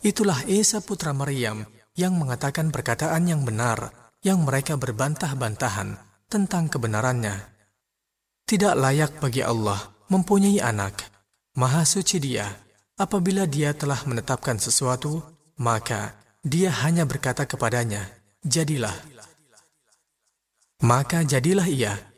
Itulah Isa putra Maryam yang mengatakan perkataan yang benar, yang mereka berbantah-bantahan tentang kebenarannya. Tidak layak bagi Allah mempunyai anak. Maha suci Dia. Apabila Dia telah menetapkan sesuatu, maka Dia hanya berkata kepadanya, jadilah. Maka jadilah ia.